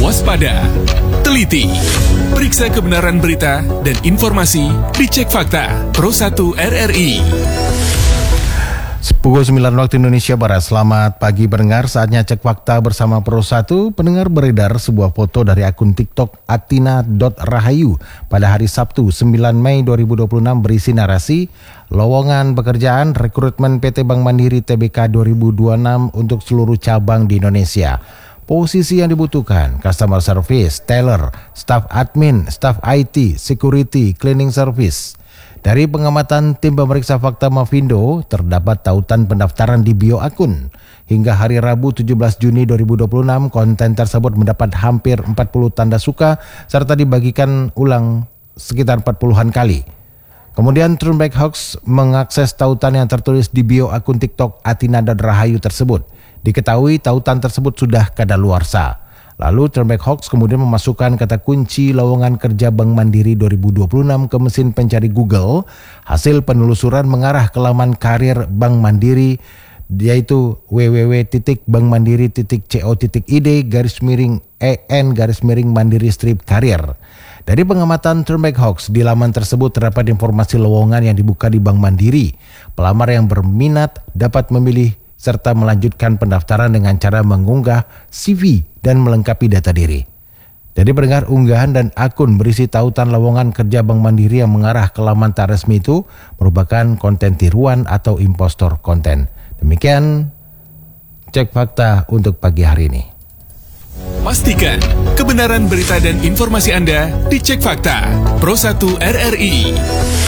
waspada, teliti, periksa kebenaran berita dan informasi di Cek Fakta Pro 1 RRI. Pukul 9 waktu Indonesia Barat. Selamat pagi pendengar, saatnya Cek Fakta bersama Pro 1. Pendengar, beredar sebuah foto dari akun TikTok atina.rahayu pada hari Sabtu 9 Mei 2026 berisi narasi lowongan pekerjaan rekrutmen PT Bank Mandiri Tbk 2026 untuk seluruh cabang di Indonesia. Posisi yang dibutuhkan: customer service, teller, staff admin, staff IT, security, cleaning service. Dari pengamatan tim pemeriksa fakta Mavindo, terdapat tautan pendaftaran di bio akun. Hingga hari Rabu 17 Juni 2026, konten tersebut mendapat hampir 40 tanda suka serta dibagikan ulang sekitar 40-an kali. Kemudian Turnback Hoax mengakses tautan yang tertulis di bio akun TikTok atina.rahayu tersebut. Diketahui tautan tersebut sudah kadaluarsa. Lalu Turnback Hoax kemudian memasukkan kata kunci lowongan kerja Bank Mandiri 2026 ke mesin pencari Google. Hasil penelusuran mengarah ke laman karir Bank Mandiri, yaitu www.co.id/en/mandiri-strip karir. Dari pengamatan Turnback Hoax, di laman tersebut terdapat informasi lowongan yang dibuka di Bank Mandiri. Pelamar yang berminat dapat memilih serta melanjutkan pendaftaran dengan cara mengunggah CV dan melengkapi data diri. Jadi pendengar, unggahan dan akun berisi tautan lowongan kerja Bank Mandiri yang mengarah ke laman tak resmi itu merupakan konten tiruan atau impostor konten. Demikian Cek Fakta untuk pagi hari ini. Pastikan kebenaran berita dan informasi Anda di Cek Fakta Pro 1 RRI.